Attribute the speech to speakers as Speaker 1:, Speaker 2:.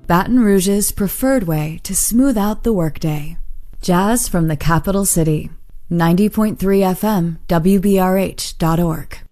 Speaker 1: Baton Rouge's preferred way to smooth out the workday. Jazz from the capital city. 90.3 FM, WBRH.org.